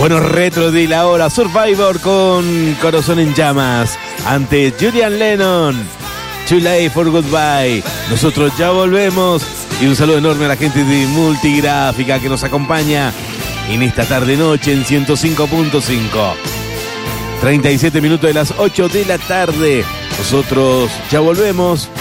Bueno, retro de la hora, Survivor con Corazón en Llamas, ante Julian Lennon, Too Late for Goodbye. Nosotros ya volvemos y un saludo enorme a la gente de Multigráfica que nos acompaña en esta tarde-noche en 105.5. 37 minutos de las 8 de la tarde. Nosotros ya volvemos.